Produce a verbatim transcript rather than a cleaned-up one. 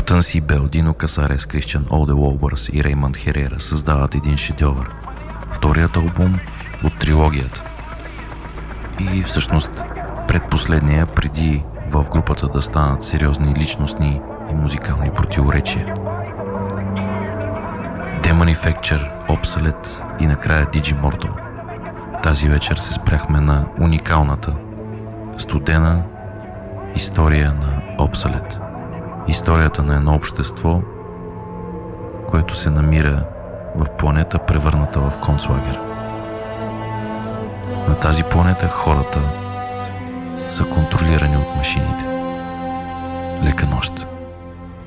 Тънси Бел, Дино Касарес, Кристиан Олде Уолбърс и Реймонд Херера създават един шедьовър. Вторият албум от трилогията. И всъщност предпоследния, преди в групата да станат сериозни личностни и музикални противоречия. Demanufacture, Obsolete и накрая Digimortal. Тази вечер се спряхме на уникалната, студена история на Obsolete. Историята на едно общество, което се намира в планета, превърната в концлагер. На тази планета хората са контролирани от машините. Лека нощ!